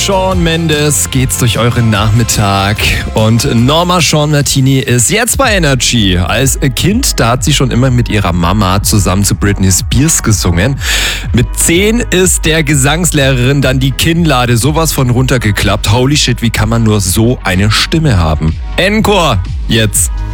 Shawn Mendes geht's durch euren Nachmittag und Norma Shawn Martini ist jetzt bei Energy. Als Kind, da hat sie schon immer mit ihrer Mama zusammen zu Britney Spears gesungen. Mit 10 ist der Gesangslehrerin dann die Kinnlade sowas von runtergeklappt. Holy shit, wie kann man nur so eine Stimme haben? Encore jetzt.